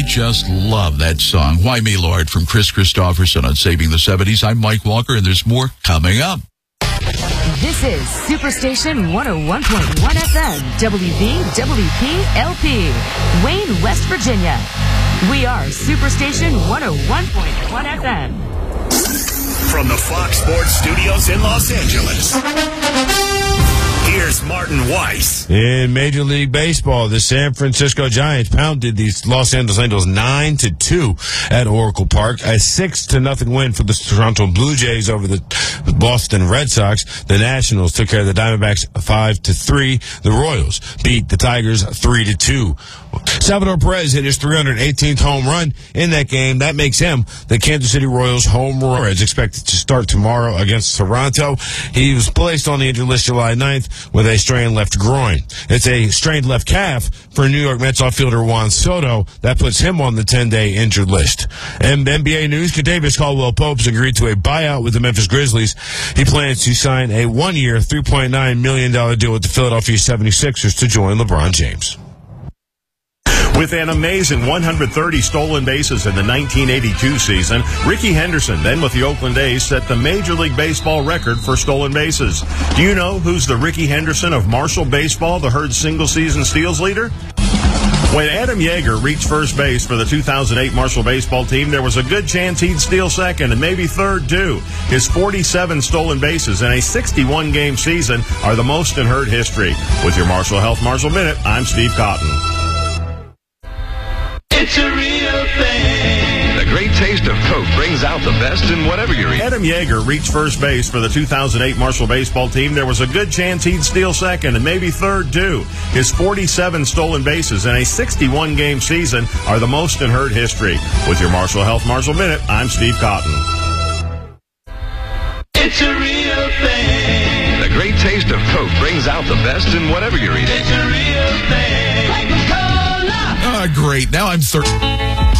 just love that song. Why Me, Lord, from Chris Christopherson on Saving the 70s. I'm Mike Walker, and there's more coming up. This is Superstation 101.1 FM, WVWP-LP, Wayne, West Virginia. We are Superstation 101.1 FM. From the Fox Sports Studios in Los Angeles, here's Martin Weiss. In Major League Baseball, the San Francisco Giants pounded the Los Angeles Angels 9-2 at Oracle Park. A 6-0 win for the Toronto Blue Jays over the Boston Red Sox. The Nationals took care of the Diamondbacks 5-3. The Royals beat the Tigers 3-2. Salvador Perez hit his 318th home run in that game. That makes him the Kansas City Royals home run. Is expected to start tomorrow against Toronto. He was placed on the injured list July 9th with a strained left groin. It's a strained left calf for New York Mets outfielder Juan Soto. That puts him on the 10-day injured list. And NBA news, Kentavious Caldwell-Pope has agreed to a buyout with the Memphis Grizzlies. He plans to sign a one-year, $3.9 million deal with the Philadelphia 76ers to join LeBron James. With an amazing 130 stolen bases in the 1982 season, Rickey Henderson, then with the Oakland A's, set the Major League Baseball record for stolen bases. Do you know who's the Rickey Henderson of Marshall Baseball, the Herd single-season steals leader? When Adam Yeager reached first base for the 2008 Marshall baseball team, there was a good chance he'd steal second and maybe third, too. His 47 stolen bases in a 61-game season are the most in Herd history. With your Marshall Health Marshall Minute, I'm Steve Cotton. It's a real thing. The great taste of Coke brings out the best in whatever you're eating. Adam Yeager reached first base for the 2008 Marshall baseball team. There was a good chance he'd steal second and maybe third, too. His 47 stolen bases in a 61-game season are the most in Herd history. With your Marshall Health Marshall Minute, I'm Steve Cotton. It's a real thing. The great taste of Coke brings out the best in whatever you're eating. It's a real thing. Great. Now I'm